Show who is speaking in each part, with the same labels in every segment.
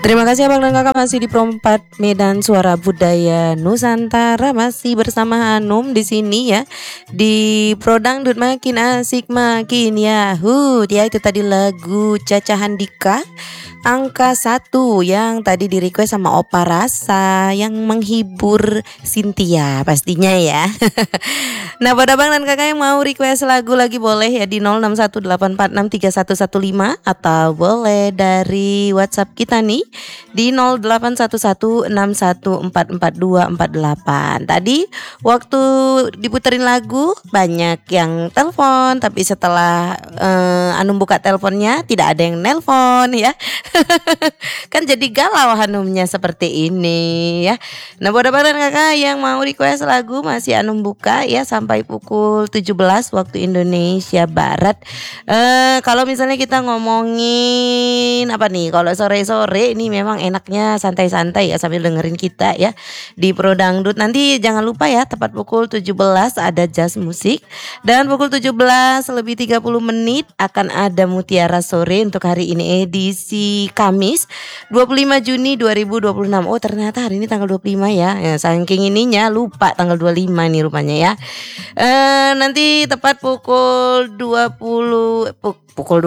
Speaker 1: Terima kasih Abang dan Kakak masih di Perompat Medan Suara Budaya Nusantara, masih bersama Hanum di sini ya. Di Prodangdut makin asik makin yahoo. Ya, itu tadi lagu Caca Handika Angka 1 yang tadi di request sama Opa Rasa, yang menghibur Cynthia pastinya ya. Nah, buat abang dan kakak yang mau request lagu lagi boleh ya di 0618463115 atau boleh dari WhatsApp kita nih di 081161444248. Tadi waktu diputerin lagu banyak yang telepon, tapi setelah Anum buka teleponnya tidak ada yang nelpon ya. Kan jadi galau Hanumnya seperti ini ya. Nah, buat abang dan kakak yang mau request lagu masih Anum buka ya sampai pukul 17 waktu Indonesia Barat. Kalau misalnya kita ngomongin apa nih, kalau sore-sore ini memang enaknya santai-santai ya sambil dengerin kita ya di Pro Dangdut. Nanti jangan lupa ya, tepat pukul 17 ada jazz musik, dan pukul 17 lebih 30 menit akan ada Mutiara Sore untuk hari ini edisi Kamis 25 Juni 2026. Oh, ternyata hari ini tanggal 25 ya. Ya, saking ininya lupa tanggal 25 nih rupanya ya. Nanti tepat pukul 20 pukul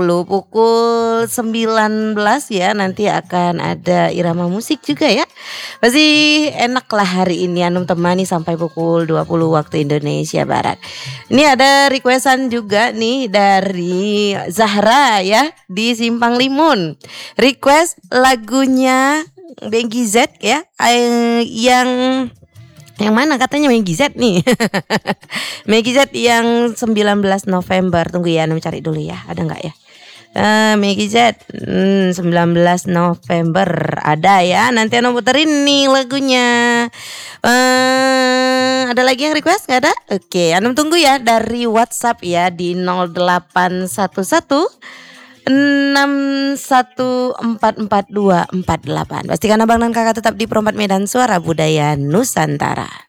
Speaker 1: 19 ya, nanti akan ada irama musik juga ya. Pasti enak lah hari ini Anum temani sampai pukul 20 waktu Indonesia Barat. Ini ada requestan juga nih dari Zahra ya di Simpang Limun. Request lagunya Meggy Z ya, yang mana katanya Meggy Z nih. Meggy Z yang 19 November. Tunggu ya, Anum cari dulu ya, ada nggak ya? Meggy Z 19 November ada ya. Nanti Anum puterin nih lagunya. Ada lagi yang request nggak ada? Oke, Anum tunggu ya dari WhatsApp ya di 081161444248. Pastikan abang dan kakak tetap di Perompat Medan Suara Budaya Nusantara.